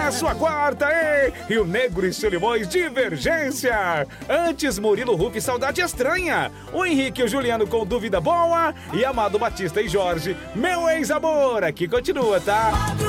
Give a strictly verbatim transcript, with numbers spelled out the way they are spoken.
na sua quarta, hein? E o Negro e Solimões, Divergência. Antes, Murilo Ruff, Saudade Estranha. O Henrique e o Juliano com Dúvida Boa. E Amado Batista e Jorge, Meu Ex-Amor. Aqui continua, tá?